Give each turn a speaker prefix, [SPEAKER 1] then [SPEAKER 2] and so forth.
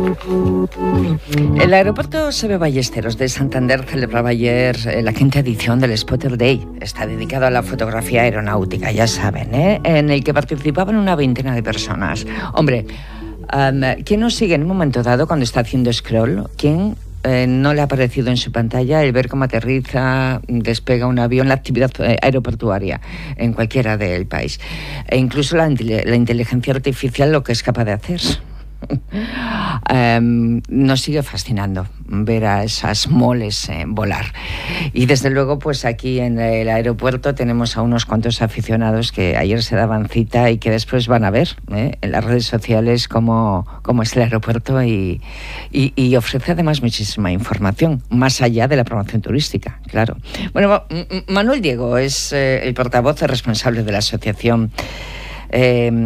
[SPEAKER 1] El aeropuerto Sebe Ballesteros de Santander celebraba ayer la 5ª edición del Spotter Day. Está dedicado a la fotografía aeronáutica, ya saben, en el que participaban una veintena de personas. Hombre, ¿quién nos sigue en un momento dado cuando está haciendo scroll? ¿Quién no le ha aparecido en su pantalla el ver cómo aterriza, despega un avión, la actividad aeroportuaria en cualquiera del país? E incluso la inteligencia artificial lo que es capaz de hacer. Nos sigue fascinando ver a esas moles volar. Y desde luego, pues aquí en el aeropuerto tenemos a unos cuantos aficionados que ayer se daban cita y que después van a ver en las redes sociales cómo es el aeropuerto y ofrece además muchísima información, más allá de la promoción turística, claro. Bueno, Manuel Diego es el portavoz responsable de la asociación